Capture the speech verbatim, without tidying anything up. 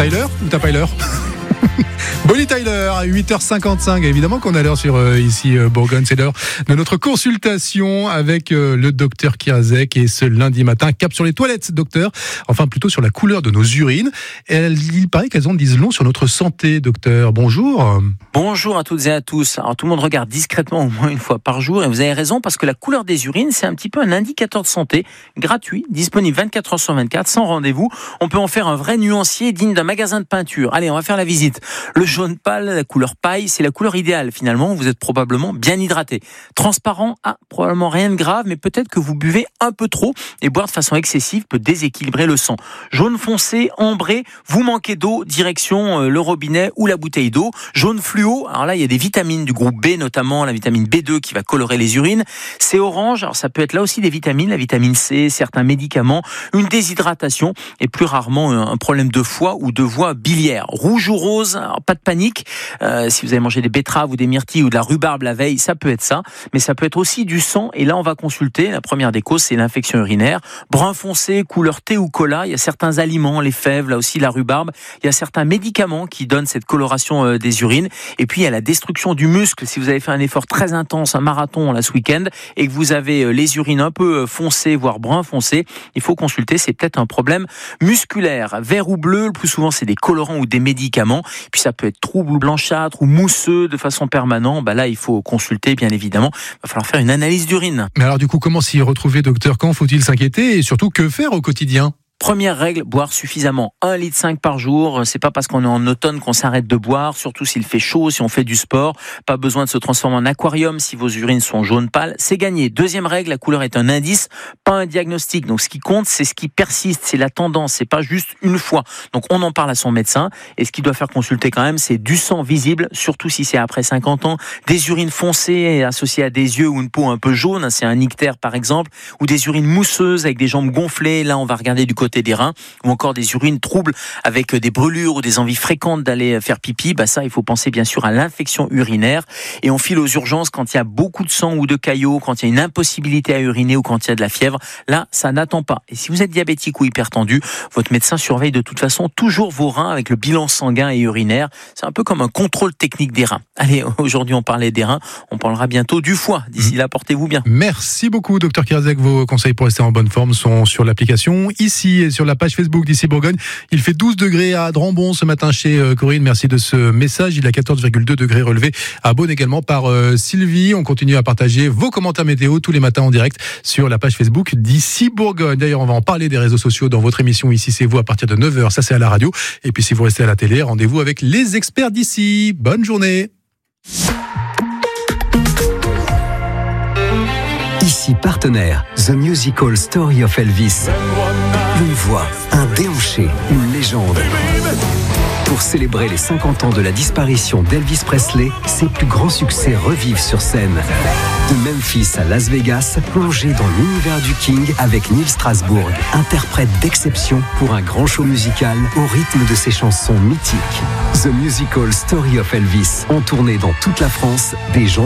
Tyler ou t'as pas l'heure? Bonnie Tyler à huit heures cinquante-cinq. Évidemment qu'on a l'heure sur euh, ici euh, Bourgogne. C'est l'heure de notre consultation avec euh, le docteur Kirazek. Et ce lundi matin, cap sur les toilettes, docteur. Enfin, plutôt sur la couleur de nos urines. Et il paraît qu'elles en disent long sur notre santé, docteur. Bonjour. Bonjour à toutes et à tous. Alors tout le monde regarde discrètement au moins une fois par jour. Et vous avez raison parce que la couleur des urines, c'est un petit peu un indicateur de santé gratuit, disponible vingt-quatre heures sur vingt-quatre, sans rendez-vous. On peut en faire un vrai nuancier digne d'un magasin de peinture. Allez, on va faire la visite. Le jaune pâle, la couleur paille, c'est la couleur idéale finalement. Vous êtes probablement bien hydraté. Transparent, ah, probablement rien de grave, mais peut-être que vous buvez un peu trop et boire de façon excessive peut déséquilibrer le sang. Jaune foncé, ambré, vous manquez d'eau, direction euh, le robinet ou la bouteille d'eau. Jaune fluo, alors là il y a des vitamines du groupe B, notamment la vitamine B deux qui va colorer les urines. C'est orange, alors ça peut être là aussi des vitamines, la vitamine C, certains médicaments, une déshydratation et plus rarement un problème de foie ou de voie biliaire. Rouge ou rose, alors pas de panique, euh, si vous avez mangé des betteraves ou des myrtilles ou de la rhubarbe la veille, ça peut être ça, mais ça peut être aussi du sang, et là on va consulter. La première des causes, c'est l'infection urinaire. Brun foncé, couleur thé ou cola, il y a certains aliments, les fèves, là aussi la rhubarbe, il y a certains médicaments qui donnent cette coloration euh, des urines, et puis il y a la destruction du muscle. Si vous avez fait un effort très intense, un marathon là ce week-end, et que vous avez euh, les urines un peu euh, foncées, voire brun foncé, il faut consulter, c'est peut-être un problème musculaire. Vert ou bleu, le plus souvent c'est des colorants ou des médicaments, puis ça peut être trouble ou blanchâtre ou mousseux de façon permanente. Bah là il faut consulter bien évidemment, il va falloir faire une analyse d'urine. Mais alors du coup, comment s'y retrouver, docteur? Quand faut-il s'inquiéter et surtout que faire au quotidien? Première règle, boire suffisamment, un litre cinq par jour. C'est pas parce qu'on est en automne qu'on s'arrête de boire, surtout s'il fait chaud, si on fait du sport. Pas besoin de se transformer en aquarium si vos urines sont jaune pâle. C'est gagné. Deuxième règle, la couleur est un indice, pas un diagnostic. Donc ce qui compte, c'est ce qui persiste, c'est la tendance, c'est pas juste une fois. Donc on en parle à son médecin. Et ce qu'il doit faire consulter quand même, c'est du sang visible, surtout si c'est après cinquante ans, des urines foncées associées à des yeux ou une peau un peu jaune, c'est un ictère par exemple, ou des urines mousseuses avec des jambes gonflées. Là, on va regarder du côté des reins, ou encore des urines troubles avec des brûlures ou des envies fréquentes d'aller faire pipi. Bah ça, il faut penser bien sûr à l'infection urinaire, et on file aux urgences quand il y a beaucoup de sang ou de caillots, quand il y a une impossibilité à uriner ou quand il y a de la fièvre. Là, ça n'attend pas. Et si vous êtes diabétique ou hypertendu, votre médecin surveille de toute façon toujours vos reins avec le bilan sanguin et urinaire. C'est un peu comme un contrôle technique des reins. Allez, aujourd'hui on parlait des reins, on parlera bientôt du foie. D'ici là, portez-vous bien. Merci beaucoup, docteur Kirazek. Vos conseils pour rester en bonne forme sont sur l'application ici et sur la page Facebook d'Ici Bourgogne. Il fait douze degrés à Drambon ce matin chez Corinne. Merci de ce message. Il a quatorze virgule deux degrés relevés à Beaune également par euh, Sylvie. On continue à partager vos commentaires météo tous les matins en direct sur la page Facebook d'Ici Bourgogne. D'ailleurs, on va en parler des réseaux sociaux dans votre émission Ici c'est vous à partir de neuf heures. Ça, c'est à la radio. Et puis, si vous restez à la télé, rendez-vous avec les experts d'ici. Bonne journée. Ici partenaire, The Musical Story of Elvis. Une voix, un déhanché, une légende. Pour célébrer les cinquante ans de la disparition d'Elvis Presley, ses plus grands succès revivent sur scène. De Memphis à Las Vegas, plongez dans l'univers du King avec Neil Strasbourg, interprète d'exception pour un grand show musical au rythme de ses chansons mythiques. The Musical Story of Elvis, en tournée dans toute la France, des gens